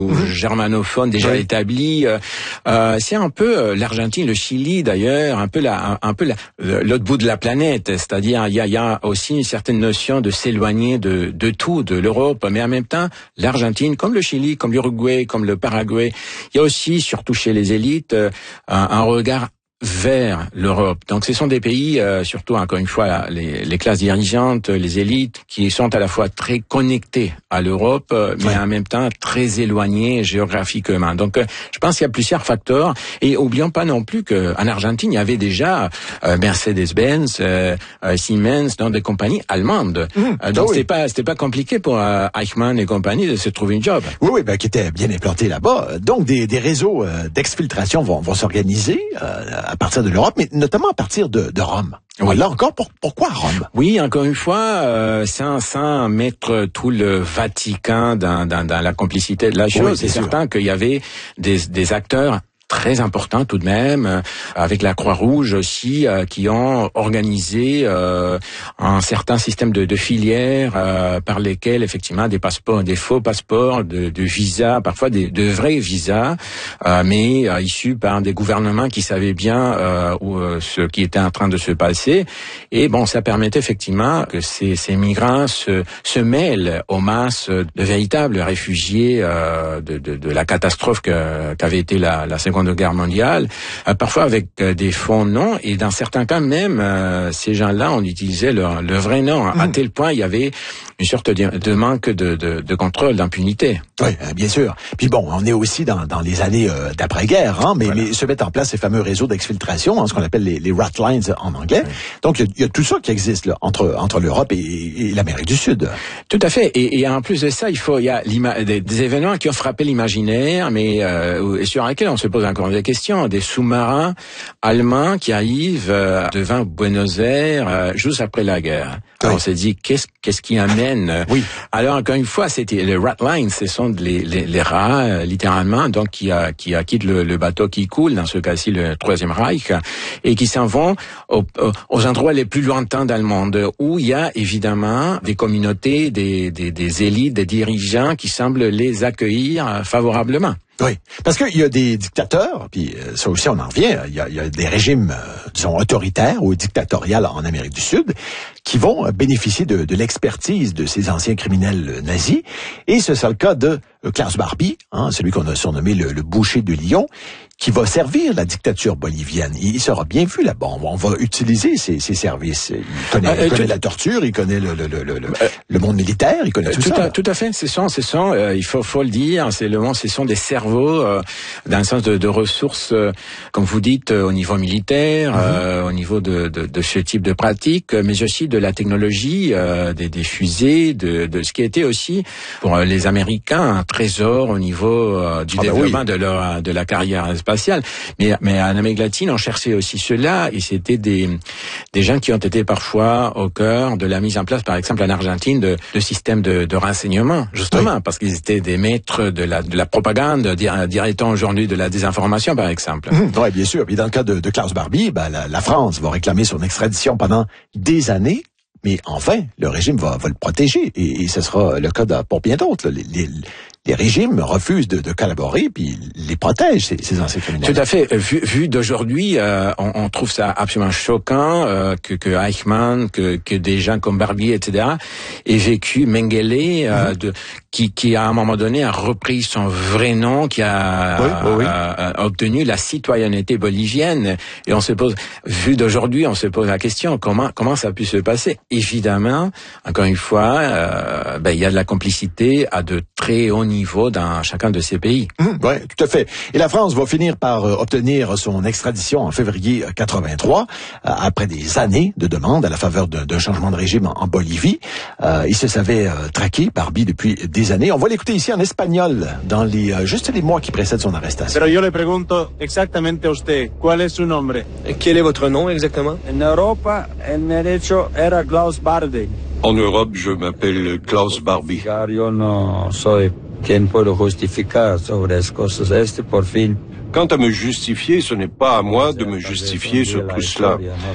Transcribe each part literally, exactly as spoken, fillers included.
germanophone déjà oui. établi. Euh, c'est un peu euh, l'Argentine, le Chili d'ailleurs, un peu la, un, un peu la, l'autre bout de la planète. C'est-à-dire il y a, il y a aussi une certaine notion de s'éloigner de, de tout, de l'Europe, mais en même temps l'Argentine, comme le Chili, comme l'Uruguay, comme le Paraguay, il y a aussi, surtout chez les élites, un, un regard vers l'Europe. Donc ce sont des pays, euh, surtout encore une fois les, les classes dirigeantes, les élites, qui sont à la fois très connectées à l'Europe, euh, mais ouais. en même temps très éloignées géographiquement. Donc euh, je pense qu'il y a plusieurs facteurs. Et oublions pas non plus qu'en Argentine, il y avait déjà euh, Mercedes-Benz, euh, euh, Siemens, dans des compagnies allemandes. Mmh, euh, donc oh c'était oui. pas c'était pas compliqué pour euh, Eichmann et compagnie de se trouver une job. Oui, oui, ben, qui étaient bien implantés là-bas. Donc des, des réseaux euh, d'exfiltration vont, vont s'organiser euh, à partir de l'Europe, mais notamment à partir de, de Rome. Oui. Là encore, pour, pourquoi Rome? Oui, encore une fois, euh, sans, sans mettre tout le Vatican dans, dans, dans la complicité de la chose, oui, c'est sûr. certain qu'il y avait des, des acteurs très important tout de même, euh, avec la Croix-Rouge aussi, euh, qui ont organisé euh, un certain système de, de filières euh, par lesquelles effectivement des passeports, des faux passeports, de, de visas, parfois des, de vrais visas, euh, mais euh, issus par des gouvernements qui savaient bien euh, où, euh, ce qui était en train de se passer. Et bon, ça permettait effectivement que ces, ces migrants se, se mêlent aux masses de véritables réfugiés euh, de, de, de la catastrophe que, qu'avait été la, la Seconde de guerre mondiale, euh, parfois avec euh, des faux noms, et dans certains cas même, euh, ces gens-là, on utilisait leur, le vrai nom, mmh. à tel point il y avait une sorte de, de manque de, de, de contrôle, d'impunité. Oui, bien sûr. Puis bon, on est aussi dans, dans les années euh, d'après-guerre, hein, mais, voilà. mais se mettent en place ces fameux réseaux d'exfiltration, hein, ce qu'on appelle les, les rat lines en anglais. Oui. Donc il y, y a tout ça qui existe là, entre entre l'Europe et, et l'Amérique du Sud. Tout à fait. Et, et en plus de ça, il faut il y a des, des événements qui ont frappé l'imaginaire, mais euh, sur lesquels on se pose encore des questions. Des sous-marins allemands qui arrivent euh, devant Buenos Aires euh, juste après la guerre. Alors, oui. on s'est dit qu'est-ce qu'est-ce qui amène Oui. Alors encore une fois, c'était les rat lines, ce sont les les, les rats euh, littéralement, donc qui a qui a quittent le, le bateau qui coule, dans ce cas-ci le Troisième Reich, et qui s'en vont aux, aux endroits les plus lointains dans le monde où il y a évidemment des communautés, des des, des élites, des dirigeants qui semblent les accueillir favorablement. Oui, parce qu'il y a des dictateurs, puis ça aussi on en revient, il y a, il y a des régimes, euh, disons, autoritaires ou dictatoriales en Amérique du Sud qui vont bénéficier de, de l'expertise de ces anciens criminels nazis. Et ce sera le cas de Klaus Barbie, hein, celui qu'on a surnommé le, le boucher de Lyon, qui va servir la dictature bolivienne. Il sera bien vu là-bas. On va utiliser ses, ses services. Il connaît, euh, il connaît la torture, il connaît le, le, le, le, euh, le monde militaire, il connaît tout, tout ça. À, tout à fait. Ce sont, ce sont, euh, il faut, faut le dire, c'est le monde, ce sont des cerveaux euh, dans le sens de, de ressources, euh, comme vous dites, euh, au niveau militaire, mm-hmm. euh, au niveau de, de, de ce type de pratique, mais aussi de la technologie, euh, des, des fusées, de, de ce qui était aussi pour euh, les Américains un trésor au niveau euh, du ah développement bah oui. de leur de la carrière spatiale. Mais mais en Amérique latine, on cherchait aussi cela, et c'était des des gens qui ont été parfois au cœur de la mise en place, par exemple en Argentine, de, de systèmes de, de renseignement, justement, oui. parce qu'ils étaient des maîtres de la de la propagande, dirait-on aujourd'hui de la désinformation, par exemple. Mmh, oui, bien sûr. Et dans le cas de, de Klaus Barbie, ben, la, la France va réclamer son extradition pendant des années. Mais enfin, le régime va, va le protéger, et, et ce sera le cas de, pour bien d'autres. Les, les, les régimes refusent de, de collaborer, puis les protègent, ces, ces anciens criminels. Tout à fait. Vu, vu d'aujourd'hui, euh, on, on trouve ça absolument choquant euh, que, que Eichmann, que, que des gens comme Barbier, et cetera, aient vécu Mengele, euh, mm-hmm. de, qui, qui à un moment donné a repris son vrai nom, qui a, oui, oui, oui. a, a obtenu la citoyenneté bolivienne. Et on se pose, vu d'aujourd'hui, on se pose la question comment comment ça a pu se passer. Évidemment, encore une fois, euh, ben il y a de la complicité à de très hauts niveau dans chacun de ces pays. Mmh, oui, tout à fait. Et la France va finir par euh, obtenir son extradition en février quatre-vingt-trois, euh, après des années de demandes à la faveur d'un, d'un changement de régime en, en Bolivie. Euh, il se savait euh, traqué, Barbie, depuis des années. On va l'écouter ici en espagnol, dans les euh, juste les mois qui précèdent son arrestation. Pero yo le pregunto exactamente a usted, ¿cuál es su nombre? Quel est votre nom exactement? En Europa, el derecho era Klaus Barbie. En Europe, je m'appelle Klaus Barbie. Yo no soy quien puedo justificar sobre las cosas. Este por fin. Quant à me justifier, ce n'est pas à moi de me justifier sur tout cela.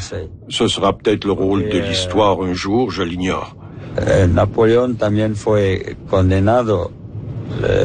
Ce sera peut-être le rôle de l'histoire un jour, je l'ignore. Napoleón también fue condenado